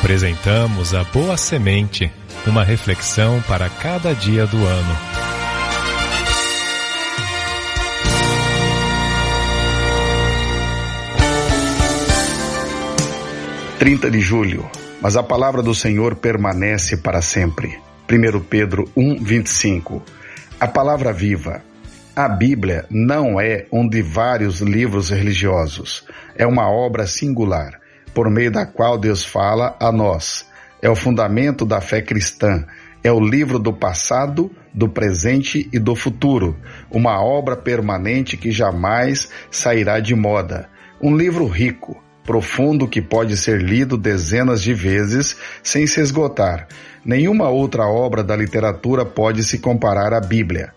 Apresentamos a Boa Semente, uma reflexão para cada dia do ano. De julho, mas a palavra do Senhor permanece para sempre. 1 Pedro 1:25. A palavra viva. A Bíblia não é um de vários livros religiosos. É uma obra singular, por meio da qual Deus fala a nós. É o fundamento da fé cristã. É o livro do passado, do presente e do futuro. Uma obra permanente que jamais sairá de moda. Um livro rico, profundo, que pode ser lido dezenas de vezes sem se esgotar. Nenhuma outra obra da literatura pode se comparar à Bíblia.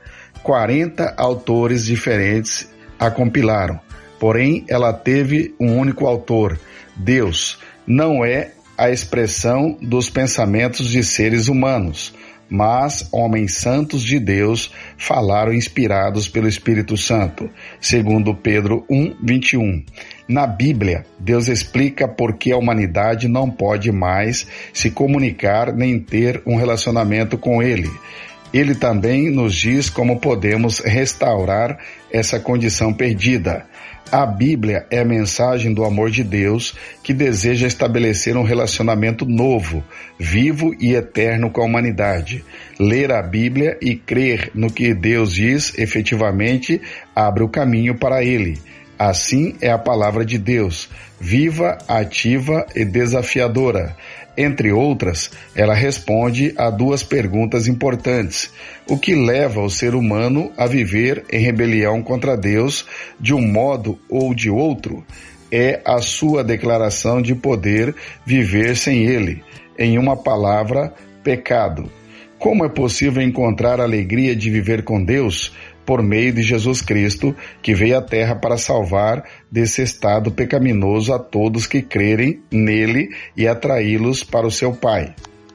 40 autores diferentes a compilaram, porém ela teve um único autor, Deus. Não é a expressão dos pensamentos de seres humanos, mas homens santos de Deus falaram inspirados pelo Espírito Santo, segundo Pedro 1:21. Na Bíblia, Deus explica por que a humanidade não pode mais se comunicar nem ter um relacionamento com Ele. Ele também nos diz como podemos restaurar essa condição perdida. A Bíblia é a mensagem do amor de Deus que deseja estabelecer um relacionamento novo, vivo e eterno com a humanidade. Ler a Bíblia e crer no que Deus diz efetivamente abre o caminho para Ele. Assim é a palavra de Deus, viva, ativa e desafiadora. Entre outras, ela responde a duas perguntas importantes. O que leva o ser humano a viver em rebelião contra Deus de um modo ou de outro? É a sua declaração de poder viver sem Ele. Em uma palavra, pecado. Como é possível encontrar a alegria de viver com Deus? Por meio de Jesus Cristo, que veio à terra para salvar desse estado pecaminoso a todos que crerem nele e atraí-los para o seu Pai.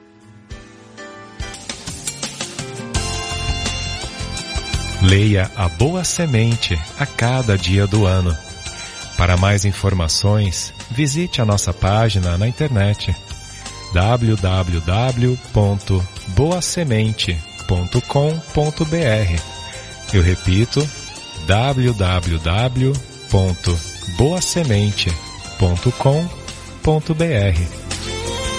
Leia a Boa Semente a cada dia do ano. Para mais informações, visite a nossa página na internet www.boasemente.com.br. Eu repito, www.boasemente.com.br.